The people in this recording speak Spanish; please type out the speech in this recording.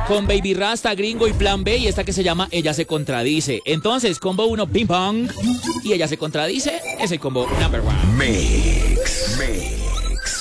con Baby Rasta, Gringo y Plan B, y esta que se llama Ella se contradice. Entonces, combo 1, ping pong, y Ella se contradice, es el combo number 1. Mix.